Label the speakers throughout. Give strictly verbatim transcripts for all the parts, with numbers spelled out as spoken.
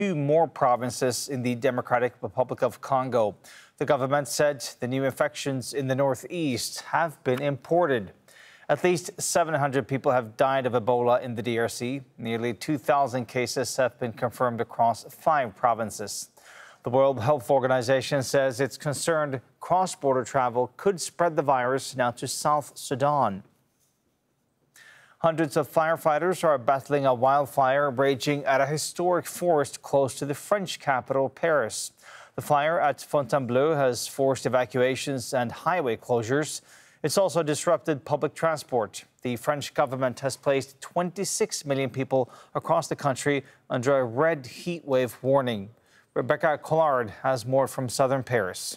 Speaker 1: two more provinces in the Democratic Republic of Congo. The government said the new infections in the northeast have been imported. At least seven hundred people have died of Ebola in the D R C. Nearly two thousand cases have been confirmed across five provinces. The World Health Organization says it's concerned cross-border travel could spread the virus now to South Sudan. Hundreds of firefighters are battling a wildfire raging at a historic forest close to the French capital, Paris. The fire at Fontainebleau has forced evacuations and highway closures. It's also disrupted public transport. The French government has placed twenty-six million people across the country under a red heat wave warning. Rebecca Collard has more from southern Paris.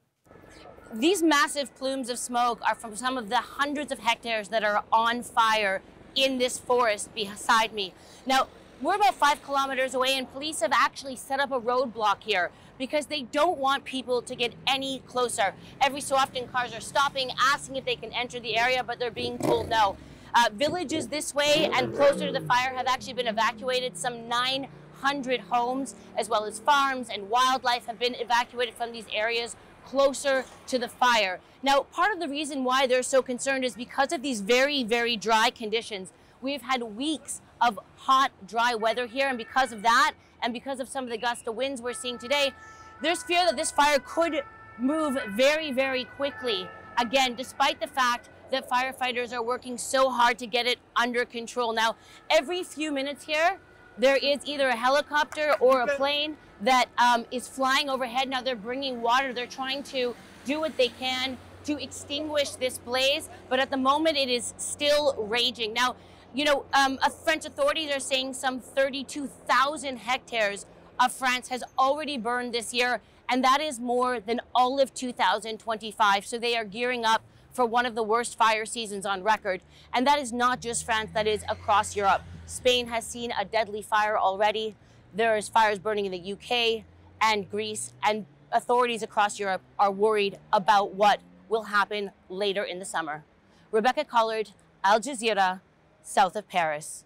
Speaker 2: These massive plumes of smoke are from some of the hundreds of hectares that are on fire in this forest beside me. Now, we're about five kilometers away, and police have actually set up a roadblock here because they don't want people to get any closer. Every so often, cars are stopping, asking if they can enter the area, but they're being told no. Uh, villages this way and closer to the fire have actually been evacuated. Some nine hundred homes, as well as farms and wildlife, have been evacuated from these areas closer to the fire. Now, part of the reason why they're so concerned is because of these very, very dry conditions. We've had weeks of hot, dry weather here, and because of that, and because of some of the gust of winds we're seeing today, there's fear that this fire could move very, very quickly. Again, despite the fact that firefighters are working so hard to get it under control. Now, every few minutes here, there is either a helicopter or a plane that um, is flying overhead. Now they're bringing water. They're trying to do what they can to extinguish this blaze, but at the moment it is still raging. Now, you know, um, uh, French authorities are saying some thirty-two thousand hectares of France has already burned this year, and that is more than all of two thousand twenty-five. So they are gearing up for one of the worst fire seasons on record. And that is not just France, that is across Europe. Spain has seen a deadly fire already. There is fires burning in the U K and Greece, and authorities across Europe are worried about what will happen later in the summer. Rebecca Collard, Al Jazeera, south of Paris.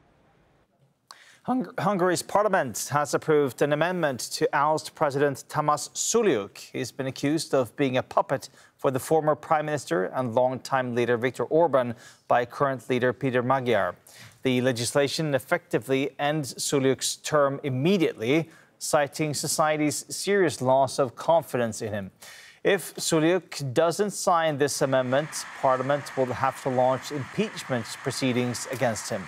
Speaker 1: Hung Hungary's parliament has approved an amendment to oust President Tamás Suliuk. He's been accused of being a puppet for the former prime minister and longtime leader Viktor Orban by current leader Peter Magyar. The legislation effectively ends Suliuk's term immediately, citing society's serious loss of confidence in him. If Suliuk doesn't sign this amendment, Parliament will have to launch impeachment proceedings against him.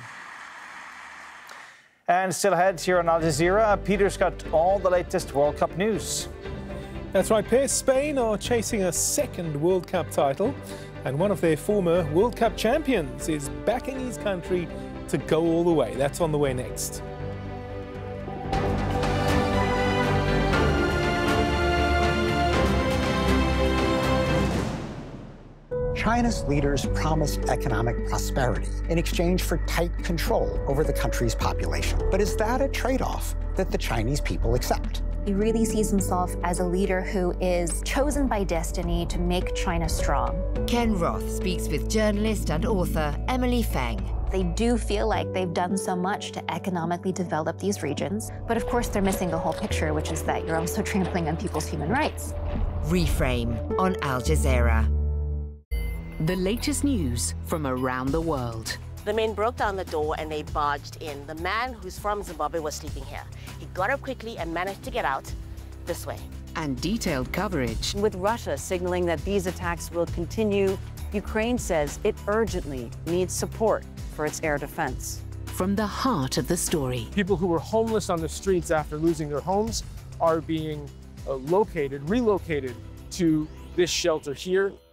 Speaker 1: And still ahead here on Al Jazeera, Peter's got all the latest World Cup news.
Speaker 3: That's right, Piers. Spain are chasing a second World Cup title, and one of their former World Cup champions is backing his country to go all the way. That's on the way next.
Speaker 4: China's leaders promised economic prosperity in exchange for tight control over the country's population. But is that a trade-off that the Chinese people accept?
Speaker 5: He really sees himself as a leader who is chosen by destiny to make China strong.
Speaker 6: Ken Roth speaks with journalist and author Emily Feng.
Speaker 5: They do feel like they've done so much to economically develop these regions, but of course they're missing the whole picture, which is that you're also trampling on people's human rights.
Speaker 6: Reframe on Al Jazeera.
Speaker 7: The latest news from around the world.
Speaker 8: The men broke down the door and they barged in. The man who's from Zimbabwe was sleeping here. He got up quickly and managed to get out this way.
Speaker 7: And detailed coverage.
Speaker 9: With Russia signaling that these attacks will continue, Ukraine says it urgently needs support for its air defense.
Speaker 7: From the heart of the story.
Speaker 10: People who were homeless on the streets after losing their homes are being uh, located, relocated to this shelter here.